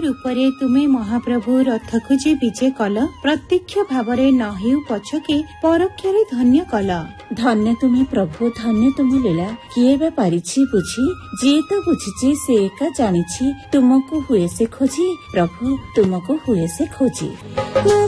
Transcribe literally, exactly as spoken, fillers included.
रूपरे तुमे महाप्रभु रथकु जे विजे कल प्रत्यक्ष भावरे न हेउ पछके परोक्षरे धन्य कल। धन्य तुमे प्रभु, धन्य तुम लीला, किए बा पारिछि बुझी, जी तो बुझिछि से एका जानिछि, तुमको हुए से खोजी प्रभु, तुमको हुए से खोजी।